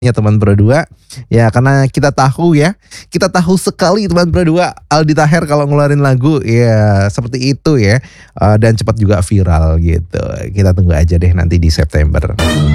Ya teman berdua, ya karena kita tahu sekali teman berdua Aldi Taher kalau ngeluarin lagu ya seperti itu ya, dan cepat juga viral gitu. Kita tunggu aja deh nanti di September.